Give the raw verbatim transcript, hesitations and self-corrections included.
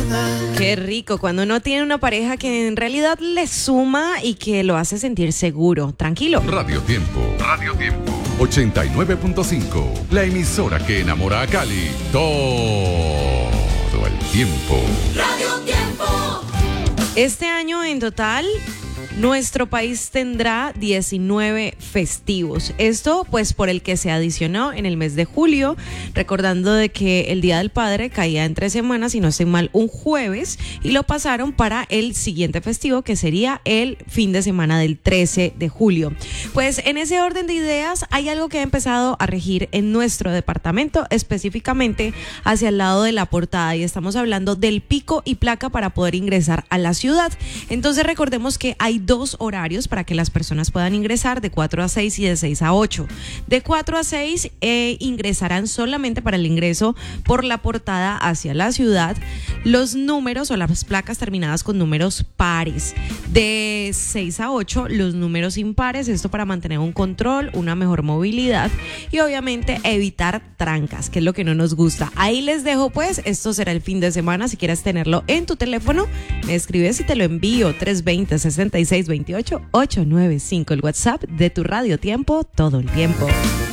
Qué rico cuando uno tiene una pareja que en realidad le suma y que lo hace sentir seguro, tranquilo. Radio Tiempo, Radio Tiempo ochenta y nueve punto cinco, la emisora que enamora a Cali todo el tiempo. Radio Tiempo. Este año en total nuestro país tendrá diecinueve festivos. Esto pues por el que se adicionó en el mes de julio, recordando de que el Día del Padre caía entre semanas, si no estoy mal, un jueves, y lo pasaron para el siguiente festivo, que sería el fin de semana del trece de julio. Pues en ese orden de ideas hay algo que ha empezado a regir en nuestro departamento, específicamente hacia el lado de la portada, y estamos hablando del pico y placa para poder ingresar a la ciudad. Entonces recordemos que hay dos horarios para que las personas puedan ingresar, de cuatro a seis y de seis a ocho. De cuatro a seis eh, ingresarán solamente para el ingreso por la portada hacia la ciudad los números o las placas terminadas con números pares. De seis a ocho los números impares, esto para mantener un control, una mejor movilidad y obviamente evitar trancas, que es lo que no nos gusta. Ahí les dejo pues, esto será el fin de semana. Si quieres tenerlo en tu teléfono, me escribes y te lo envío. Tres dos cero, seis seis dos ocho, ocho nueve cinco, el WhatsApp de tu Radio Tiempo todo el tiempo.